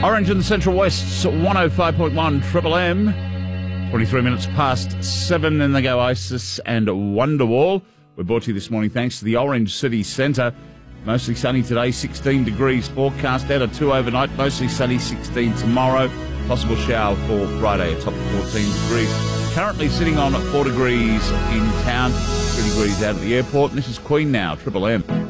Orange in the Central West, 105.1 Triple M. 23 minutes past 7, and they go Isis and Wonderwall. We're brought to you this morning thanks to the Orange City Centre. Mostly sunny today, 16 degrees forecast, out of 2 overnight, mostly sunny, 16 tomorrow. Possible shower for Friday, a top of 14 degrees. Currently sitting on 4 degrees in town, 3 degrees out at the airport. And this is Queen now, Triple M.